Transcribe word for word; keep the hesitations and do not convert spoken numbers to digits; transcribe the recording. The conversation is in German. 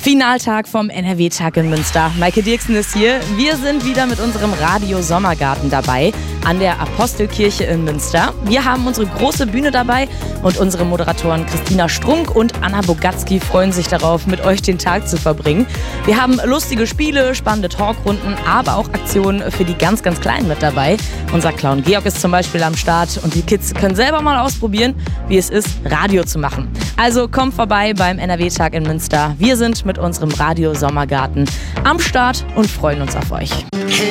Finaltag vom N R W-Tag in Münster. Maike Dirksen ist hier. Wir sind wieder mit unserem Radio Sommergarten dabei an der Apostelkirche in Münster. Wir haben unsere große Bühne dabei und unsere Moderatoren Christina Strunk und Anna Bogatzki freuen sich darauf, mit euch den Tag zu verbringen. Wir haben lustige Spiele, spannende Talkrunden, aber auch Aktionen für die ganz, ganz Kleinen mit dabei. Unser Clown Georg ist zum Beispiel am Start und die Kids können selber mal ausprobieren, wie es ist, Radio zu machen. Also kommt vorbei beim N R W-Tag in Münster. Wir sind mit unserem Radio Sommergarten am Start und freuen uns auf euch.